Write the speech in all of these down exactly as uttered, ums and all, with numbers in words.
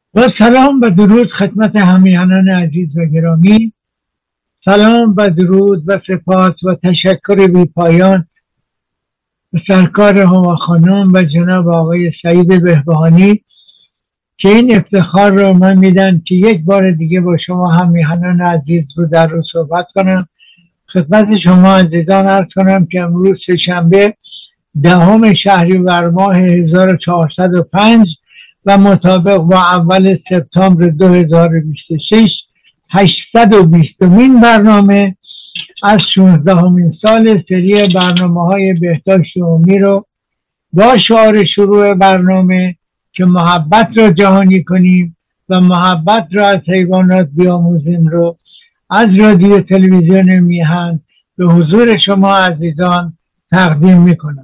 با سلام و درود خدمت همیهنان عزیز و گرامی. سلام و درود و سپاس و تشکر بی پایان به سرکار هما خانم و جناب آقای سعید بهبهانی که این افتخار رو من میدن که یک بار دیگه با شما همیهنان عزیز رو در رو صحبت کنم. خدمت شما عزیزان عرض کنم که امروز سه‌شنبه دهم شهریور ماه هزار و چهارصد و پنج و مطابق با اول سپتامبر دو هزار و بیست و شش هشتصد و بیستمین برنامه از شانزدهمین سال سری برنامه های بهداشت عمومی رو با شعار شروع برنامه که محبت را جهانی کنیم و محبت را از حیوانات بیاموزیم رو از رادیو تلویزیون میهن به حضور شما عزیزان تقدیم میکنم.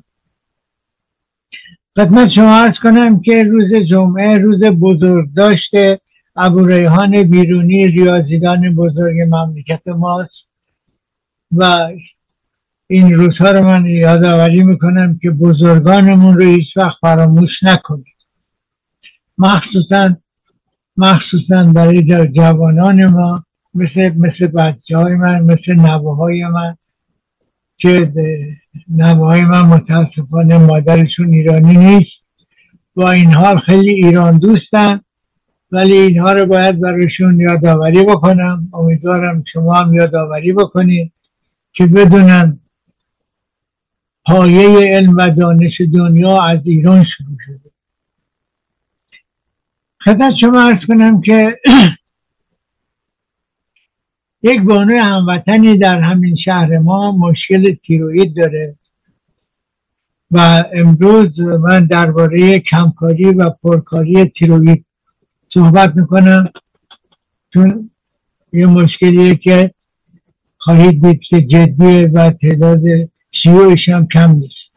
خدمت شما عرض کنم که روز جمعه روز بزرگداشت ابوریحان بیرونی ریاضیدان بزرگ مملکت ماست و این روزها رو من یادآوری میکنم که بزرگانمون رو هیچ وقت فراموش نکنید، مخصوصا مخصوصا برای جوانان ما مثل مثل بچه های من، مثل نوه‌های من که نوه‌های من متاسفانه مادرشون ایرانی نیست، با این حال خیلی ایران دوستن، ولی اینها رو باید برایشون یادآوری بکنم. امیدوارم شما هم یادآوری بکنید که بدونن پایه علم و دانش دنیا از ایران شروع شده. خدمت شما عرض کنم که یک بانوی هموطنی در همین شهر ما مشکل تیروئید داره و امروز من درباره کمکاری و پرکاری تیروئید صحبت میکنم، چون یه مشکلیه که خواهید دید که جدیه و تعداد شیوعش هم کم نیست.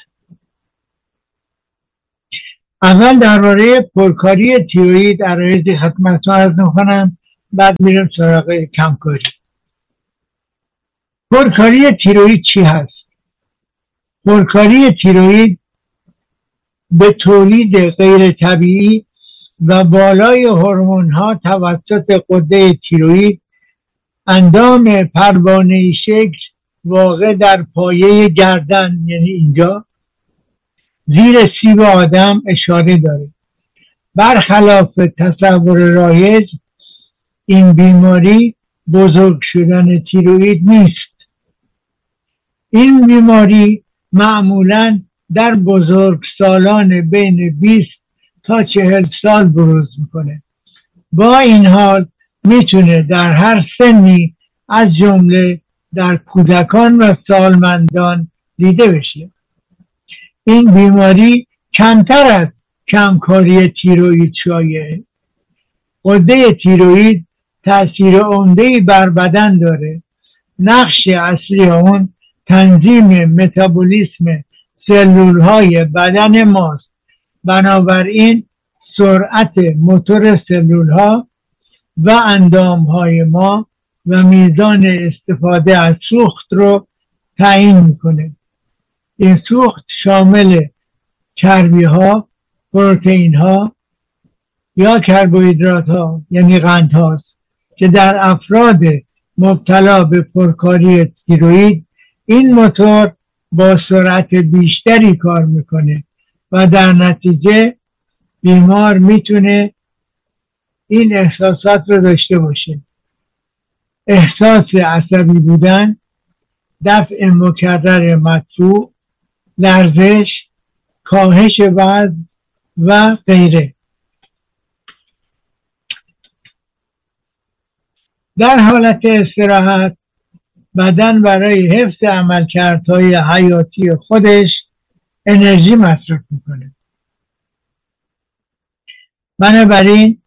اول درباره پرکاری تیروئید عرایضی خدمتتون عرض میکنم، بعد میرم سراغ کمکاری. پرکاری تیروئید چی هست؟ پرکاری تیروئید به تولید غیر طبیعی و بالای هورمون ها توسط غده تیروئید اندام پروانه‌ای شکل واقع در پایه گردن، یعنی اینجا زیر سیب آدم اشاره داره. برخلاف تصور رایج این بیماری بزرگ شدن تیروئید نیست. این بیماری معمولاً در بزرگسالان بین بیست تا چهل سال بروز میکنه. با این حال میتونه در هر سنی از جمله در کودکان و سالمندان دیده بشه. این بیماری کمتر از کمکاری تیروئید شایعه. غده تیروئید تأثیر عمده‌ای بر بدن داره. نقش اصلی اون تنظیم متابولیسم سلول های بدن ماست. بنابراین سرعت موتور سلول ها و اندام های ما و میزان استفاده از سوخت رو تعیین میکنه. این سوخت شامل چربی ها، پروتئین ها یا کربوهیدرات ها یعنی قند هاست که در افراد مبتلا به پرکاری تیروئید این موتور با سرعت بیشتری کار میکنه و در نتیجه بیمار میتونه این احساسات رو داشته باشه: احساس عصبی بودن، دفع مکرر مدفوع، لرزش، کاهش وزن و غیره. در حالت استراحت بدن برای حفظ عملکردهای حیاتی خودش انرژی مصرف میکنه. بنابراین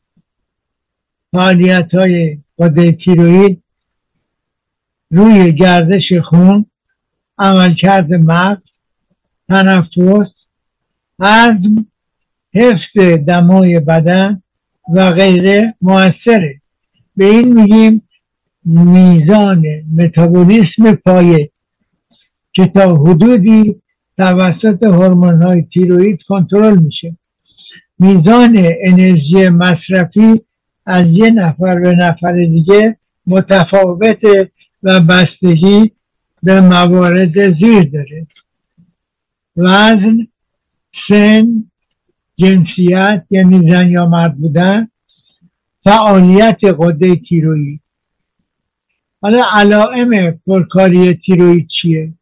فعالیت های غده تیروئید روی گردش خون، عملکرد مغز، تنفس، هضم، حفظ دمای بدن و غیره مؤثره. به این میگیم میزان متابولیسم پایه که تا حدودی توسط هورمون‌های تیروئید کنترل میشه میزان انرژی مصرفی از یه نفر به نفر دیگه متفاوته و بستگی به موارد زیر داره: وزن، سن، جنسیت یعنی زن یا مرد بودن، فعالیت غده تیروئید. حالا علائم پرکاری تیروئید چیه؟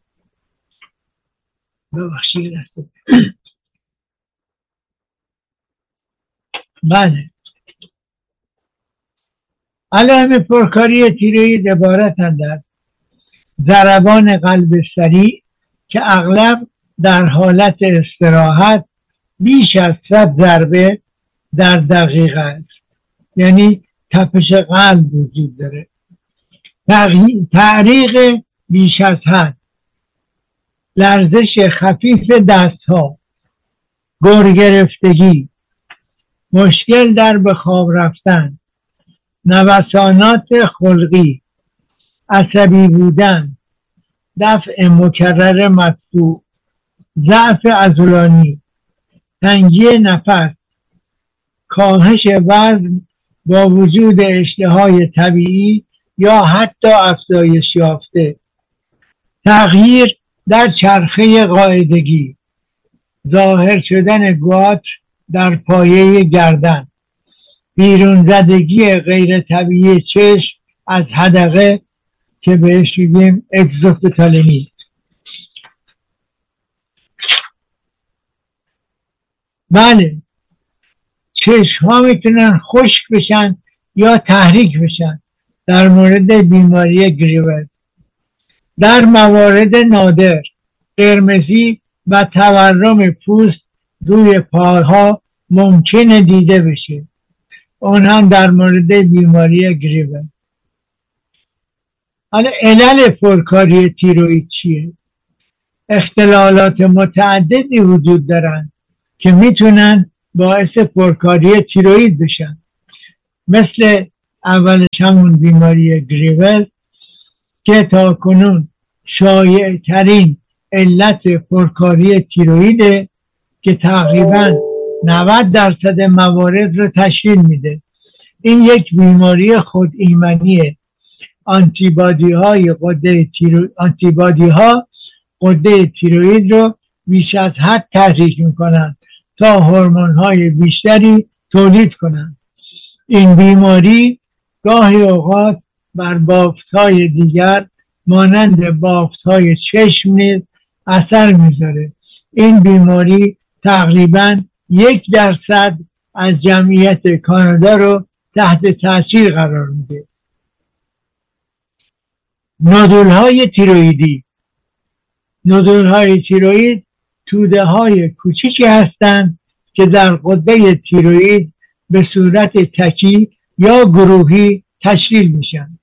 ببخشید. بله، علائم پرکاری تیروئید عبارتند از ضربان قلب سریع که اغلب در حالت استراحت بیش از صد ضربه در دقیقه است، یعنی تپش قلب وجود داره. تعریق بیش از حد، لرزش خفیف دستها، گر گرفتگی، مشکل در به خواب رفتن، نوسانات خلقی، عصبی بودن، دفع مکرر مدفوع، ضعف عضلانی، تنگی نفس، کاهش وزن با وجود اشتهای طبیعی یا حتی افزایش یافته، تغییر در چرخه قاعدگی، ظاهر شدن گواتر در پایه گردن، بیرون زدگی غیر طبیعی چشم از حدقه که بهش میگیم اگزوفتالمی. بله، چشم ها میتونن خشک بشن یا تحریک بشن در مورد بیماری گریور. در موارد نادر قرمزی و تورم پوست روی پاها ممکنه دیده بشه، اون هم در مورد بیماری گریور. حالا علل پرکاری تیروئید چیه؟ اختلالات متعددی وجود دارن که میتونن باعث پرکاری تیروئید بشن، مثل اولش همون بیماری گریول که تا کنون شایع ترین علت پرکاری تیروئیده که تقریبا نود درصد موارد رو تشکیل میده. این یک بیماری خود ایمنیه. آنتیبادی های غده تیرو... آنتیبادی ها غده تیروئید رو بیش از حد تحریک میکنن تا هورمون های بیشتری تولید کنن. این بیماری گاهی اوقات بر بافت های دیگر مانند بافت های چشم نیز اثر میذاره. این بیماری تقریبا یک درصد از جمعیت کانادا رو تحت تاثیر قرار میده. نودول های تیروئیدی. نودول های تیروئید توده های کوچیکی هستند که در غده تیروئید به صورت تکی یا گروهی تشکیل میشن.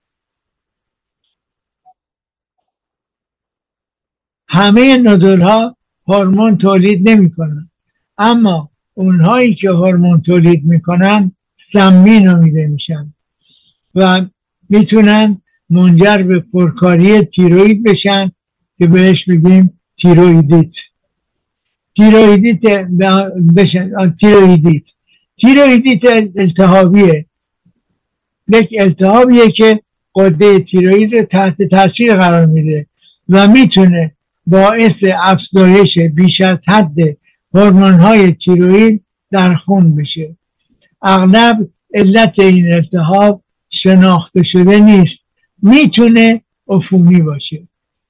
همه نودول ها هورمون تولید نمی کنن، اما اونهایی که هورمون تولید میکنن سمی نامیده میشن و میتونن منجر به پرکاری تیروئید بشن که بهش میگیم تیروئیدیت. تیروئیدیت بشن تیروئیدیت تیروئیدیت التهابیه. یک التهابیه که غده تیروئید رو تحت تاثیر قرار میده و میتونه باعث افزایش بیش از حد هورمون‌های تیروئید در خون بشه. اغلب علت این التهاب شناخته شده نیست، میتونه عفونی باشه.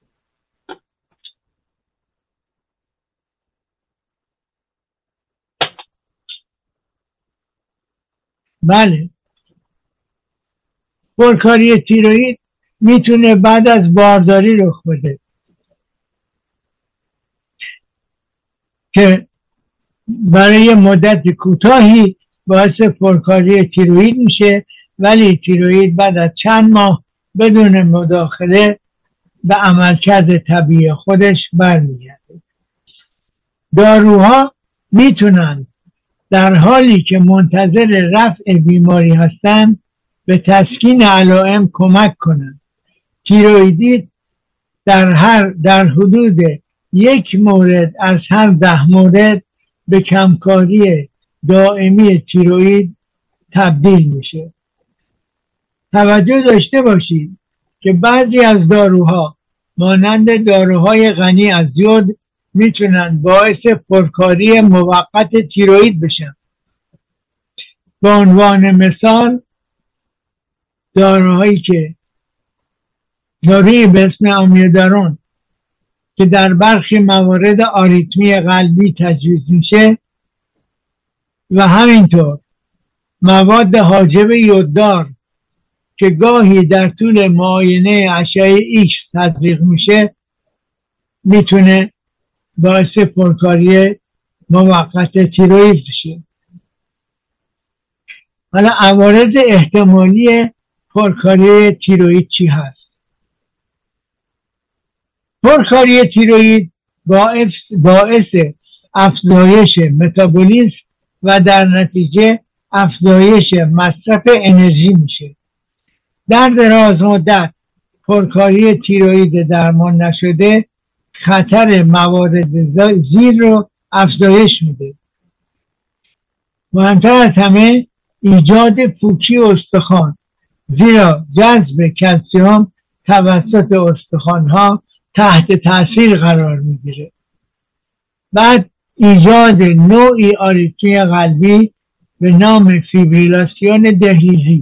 بله، پرکاری تیروئید میتونه بعد از بارداری رخ بده که برای مدت کوتاهی باعث پرکاری تیروئید میشه، ولی تیروئید بعد از چند ماه بدون مداخله به عملکرد طبیعی خودش برمیگرده. داروها میتونن در حالی که منتظر رفع بیماری هستن به تسکین علائم کمک کنن. تیروئیدیت در هر در حدود یک مورد از هر ده مورد به کمکاری دائمی تیروئید تبدیل میشه. توجه داشته باشید که بعضی از داروها مانند داروهای غنی از یود میتونن باعث پرکاری موقت تیروئید بشن. به عنوان مثال داروهایی که دارویی به اسم آمیودارون که در برخی موارد آریتمی قلبی تجویز میشه و همینطور مواد حاجب یوددار که گاهی در طول معاینه اشعه ایکس تزریق میشه میتونه باعث پرکاری موقت تیروئید بشه. حالا عوارض احتمالی پرکاری تیروئید چی هست؟ پرکاری تیروئید باعث باعث افزایش متابولیسم و در نتیجه افزایش مصرف انرژی میشه. در دراز مدت پرکاری تیروئید درمان نشده خطر موارد زیر رو افزایش میده. مهمتر از همه ایجاد پوکی استخوان، زیرا جذب کلسیم توسط استخوان‌ها تحت تاثیر قرار میگیره. بعد ایجاد نوعی آریتمی قلبی به نام فیبریلاسیون دهلیزی.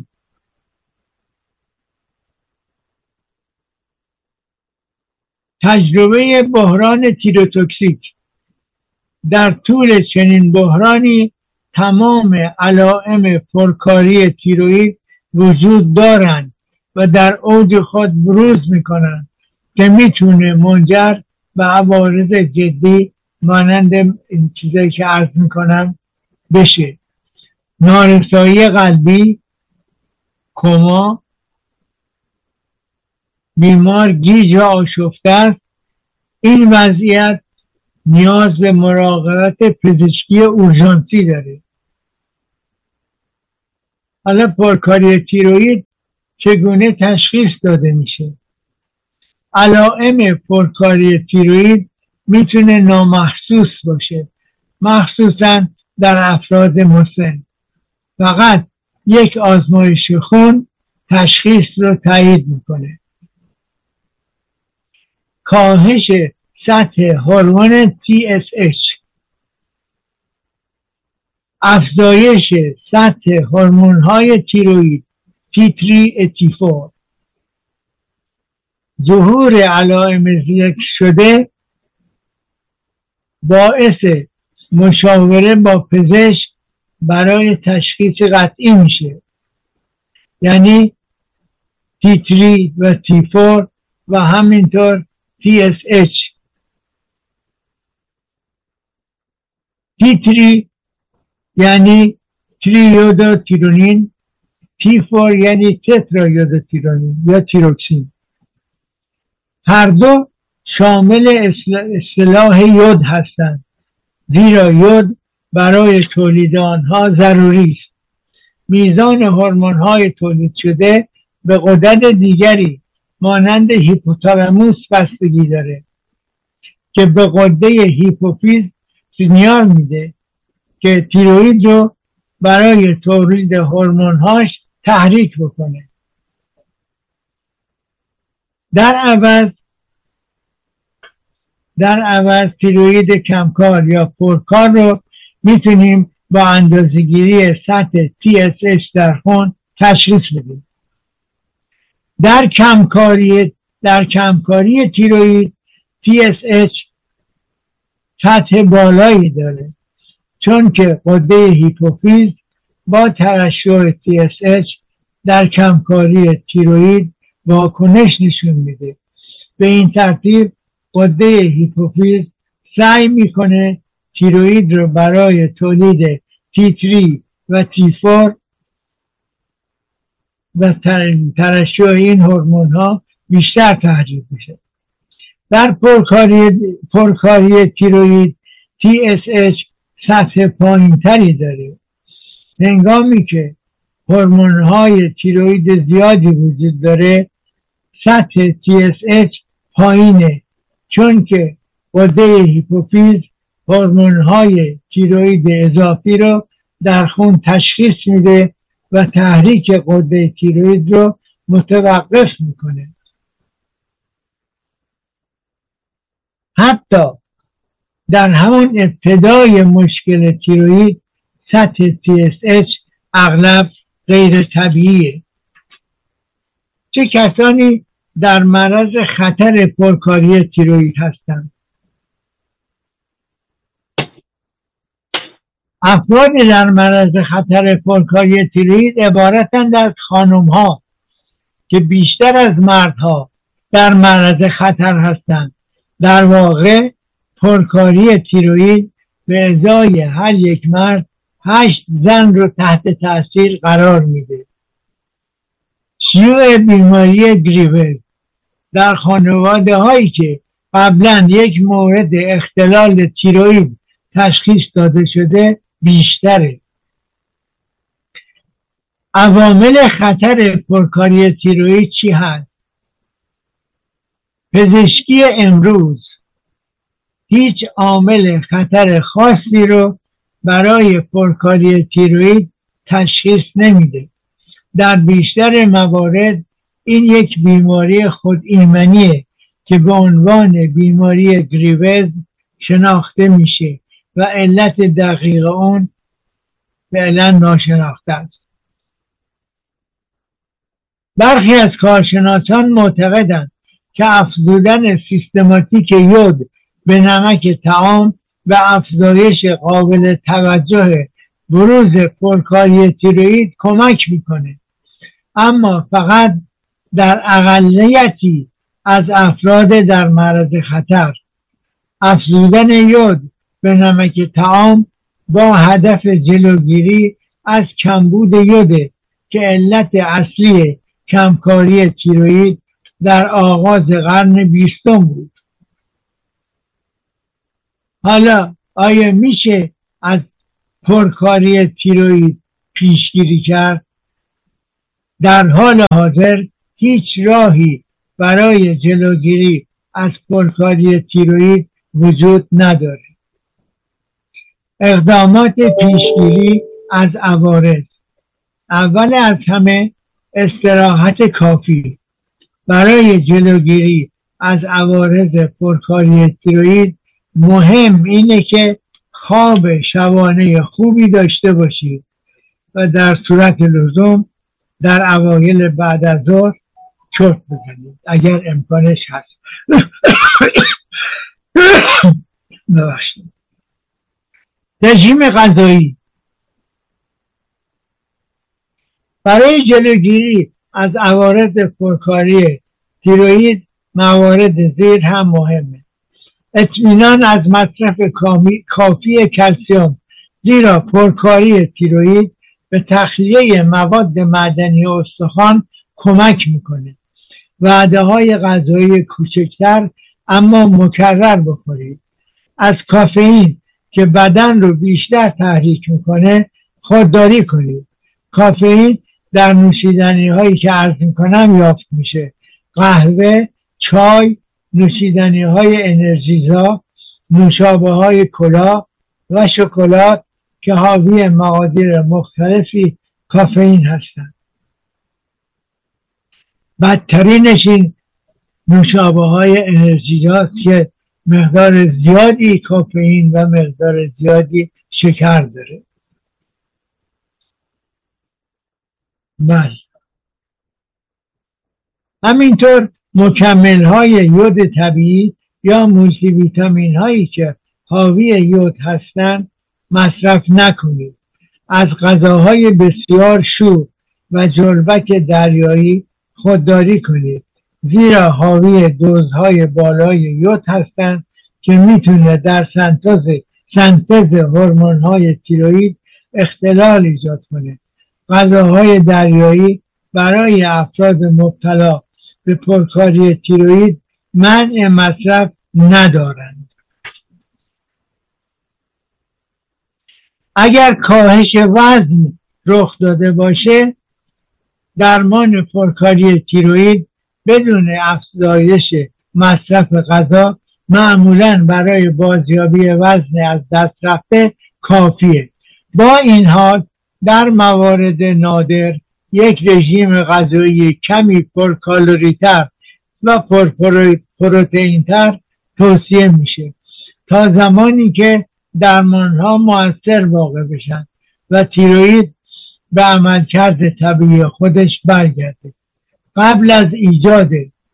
تجربه بحران تیروتوکسیک. در طول چنین بحرانی تمام علائم پرکاری تیروئید وجود دارند و در اوج خود بروز میکنند که میتونه منجر به عوارض جدی مانند این چیزایی که عرض میکنم بشه: نارسایی قلبی، کما، بیمار گیج و آشفته است. این وضعیت نیاز به مراقبت پزشکی اورژانسی داره. حالا پرکاری تیروئید چگونه تشخیص داده میشه؟ علائم پرکاری تیروئید میتونه نامحسوس باشه، مخصوصا در افراد مسن. فقط یک آزمایش خون تشخیص رو تایید میکنه. کاهش سطح هورمون تی اس اچ، افزایش سطح هورمون‌های تیروئید تی سه و تی چهار، ظهور علائم ذکر شده باعث مشاوره با پزشک برای تشخیص قطعی میشه. یعنی تی سه و تی چهار و همینطور تی اس اچ. تی سه یعنی ترییودوتیرونین، تی چهار یعنی تترایودوتیرونین یا تیروکسین. هر دو شامل اصطلاح یود هستند، زیرا یود برای تولید آنها ضروری است. میزان هورمون‌های تولید شده به غدد دیگری مانند هیپوتالاموس بستگی داره که به غده هیپوفیز سیگنال میده که تیروئید رو برای تولید هورمون‌هاش تحریک بکنه. در عوض در عوض تیروئید کمکار یا پرکار رو میتونیم با اندازه‌گیری سطح تی اس اچ در خون تشخیص بدیم. در کمکاری در کمکاری تیروئید تی اس اچ سطح بالایی داره، چون که غده هیپوفیز با ترشح تی اس اچ در کمکاری تیروئید واکنش نشون میده. به این ترتیب غده هیپوفیز سعی میکنه تیروئید رو برای تولید تی سه و تی چهار و ترشح این هورمون ها بیشتر تحریک میشه. در پرکاری پرکاری تیروئید تی اس اچ سطح پایین تری داره. هنگامی که هورمون های تیروئید زیادی وجود داره سطح تی اس اچ پایینه، چون که غده هیپوفیز هورمون های تیروئید اضافی رو در خون تشخیص میده و تحریک غده تیروئید رو متوقف میکنه. حتی در همون ابتدای مشکل تیروئید سطح تی اس اچ اغلب غیر طبیعیه. چه کسانی در معرض خطر پرکاری تیروئید هستند؟ افراد در معرض خطر پرکاری تیروئید عبارتند از خانم ها که بیشتر از مردها در معرض خطر هستند. در واقع پرکاری تیروئید به ازای هر یک مرد هشت زن رو تحت تاثیر قرار میده. شیوع بیماری گریوز در خانواده هایی که قبلا یک مورد اختلال تیروئید تشخیص داده شده بیشتره. عوامل خطر پرکاری تیروئید چی هست؟ پزشکی امروز هیچ عامل خطر خاصی رو برای پرکاری تیروئید تشخیص نمیده. در بیشتر موارد این یک بیماری خود ایمنیه که به عنوان بیماری گریوز شناخته میشه و علت دقیق اون فعلا ناشناخته است. برخی از کارشناسان معتقدند که افزودن سیستماتیک یود به نمک طعام و افزایش قابل توجه بروز پرکاری تیروئید کمک میکنه، اما فقط در اقلیتی از افراد در معرض خطر. افزودن یود به نمک طعام با هدف جلوگیری از کمبود یود که علت اصلی کمکاری تیروئید در آغاز قرن بیستم بود. حالا آیا میشه از پرکاری تیروئید پیشگیری کرد؟ در حال حاضر هیچ راهی برای جلوگیری از پرکاری تیروئید وجود نداره. اقدامات پیشگیری از عوارض: اول از همه استراحت کافی. برای جلوگیری از عوارض پرکاری تیروئید مهم اینه که خواب شبانه خوبی داشته باشید و در صورت لزوم در اوایل بعد از ظهر چرت بزنید اگر امکانش هست. ببخشید. رژیم غذایی: برای جلوگیری از عوارض پرکاری تیروئید موارد زیر هم مهمه. اطمینان از مصرف کافی کلسیم، زیرا پرکاری تیروئید به تخلیه مواد معدنی استخوان کمک میکنه. وعده های غذایی کوچکتر اما مکرر بخورید. از کافئین که بدن رو بیشتر تحریک میکنه خودداری کنید. کافئین در نوشیدنی هایی که عرض میکنم یافت میشه: قهوه، چای، نوشیدنی های انرژیزا، نوشابه های کلا و شکلات که حاوی مقادیر مختلفی کافئین هستند. بدترینش این نوشابه های انرژیزاست که مقدار زیادی کافئین و مقدار زیادی شکر داره. بله. همینطور مکمل های یود طبیعی یا مولتی ویتامین هایی که حاوی یود هستند مصرف نکنید. از غذاهای بسیار شور و جلبک دریایی خودداری کنید، زیرا حاوی دوزهای بالای یود هستند که میتونه در سنتز سنتز هورمون‌های تیروئید اختلال ایجاد کنه. غذاهای دریایی برای افراد مبتلا به پرکاری تیروئید منع مصرف ندارند. اگر کاهش وزن رخ داده باشه، درمان پرکاری تیروئید بدون افزایش مصرف غذا معمولاً برای بازیابی وزن از دست رفته کافیه. با این حال در موارد نادر یک رژیم غذایی کمی پرکالری‌تر و پرپروتئین‌تر توصیه میشه تا زمانی که درمانها مؤثر واقع بشن و تیروئید به عملکرد طبیعی خودش برگرده. قبل از ایجاد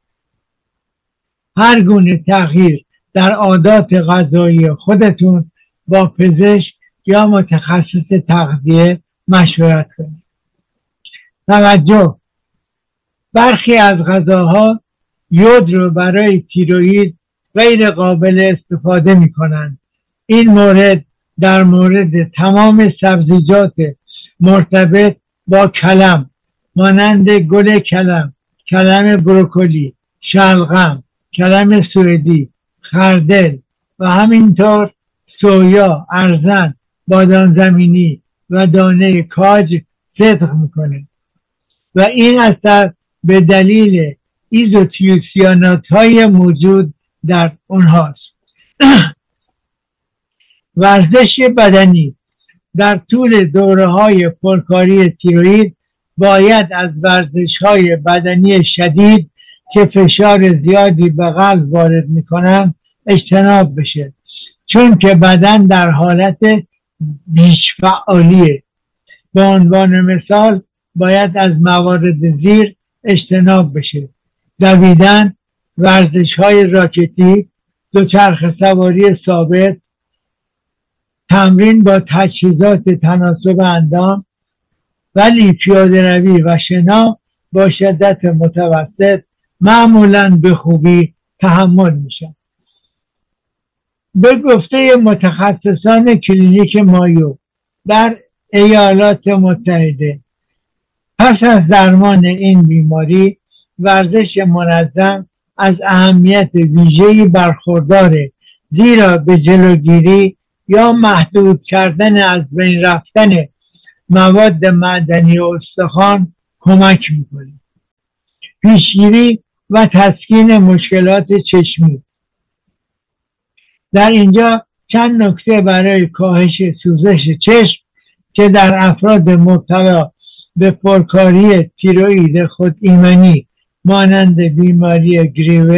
هر گونه تغییر در عادات غذایی خودتون با پزشک یا متخصص تغذیه مشورت کنید. توجه: برخی از غذاها یود رو برای تیروئید غیر قابل استفاده می کنند. این مورد در مورد تمام سبزیجات مرتبط با کلم مانند گل کلم، کلم بروکلی، شلغم، کلم سوئدی، خردل و همینطور سویا، ارزن، بادام زمینی و دانه کاج صدق میکنه و این اثر به دلیل ایزوتیوسیانات های موجود در اونهاست. ورزش بدنی در طول دوره های پرکاری تیروئید باید از ورزش های بدنی شدید که فشار زیادی به قلب وارد میکنن اجتناب بشه، چون که بدن در حالت بیش فعالیه. به عنوان مثال باید از موارد زیر اجتناب بشه: دویدن، ورزش های راکتی، دوچرخه سواری ثابت، تمرین با تجهیزات تناسب اندام، ولی پیاده روی و شنا با شدت متوسط معمولاً به خوبی تحمل میشن. به گفته متخصصان کلینیک مایو در ایالات متحده، پس از درمان این بیماری ورزش منظم از اهمیت ویژه‌ای برخورداره، زیرا به جلوگیری یا محدود کردن از بین رفتن مواد معدنی استخوان کمک میکنه. پیشگیری و تسکین مشکلات چشمی. در اینجا چند نکته برای کاهش سوزش چشم که در افراد مبتلا به پرکاری تیروئید خود ایمنی مانند بیماری گریوه